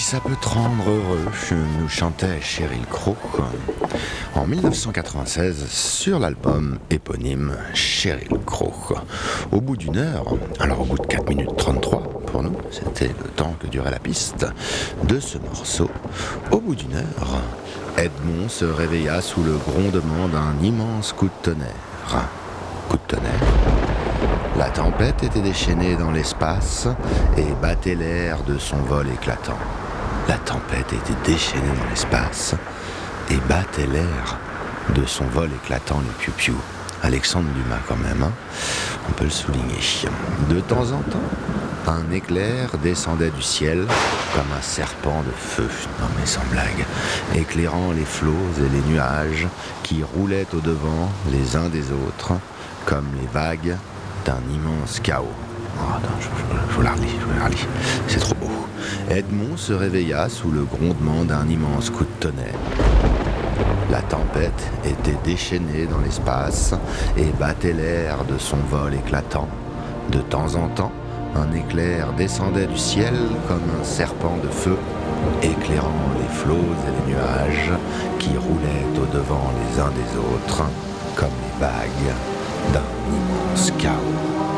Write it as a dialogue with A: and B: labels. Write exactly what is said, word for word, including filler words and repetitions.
A: ça peut te rendre heureux, nous chantait Sheryl Crow en dix-neuf cent quatre-vingt-seize sur l'album éponyme Sheryl Crow. Au bout d'une heure, alors au bout de quatre minutes trente-trois pour nous, c'était le temps que durait la piste de ce morceau, au bout d'une heure, Edmond se réveilla sous le grondement d'un immense coup de tonnerre. Coup de tonnerre. La tempête était déchaînée dans l'espace et battait l'air de son vol éclatant. La tempête était déchaînée dans l'espace et battait l'air de son vol éclatant, les piou-piou. Alexandre Dumas quand même, hein, on peut le souligner. De temps en temps, un éclair descendait du ciel comme un serpent de feu, non mais sans blague, éclairant les flots et les nuages qui roulaient au-devant les uns des autres comme les vagues d'un immense chaos. Oh, attends, je, je, je vous la relis, je vous la relis. C'est trop beau. Edmond se réveilla sous le grondement d'un immense coup de tonnerre. La tempête était déchaînée dans l'espace et battait l'air de son vol éclatant. De temps en temps, un éclair descendait du ciel comme un serpent de feu, éclairant les flots et les nuages qui roulaient au-devant les uns des autres comme les vagues d'un immense chaos.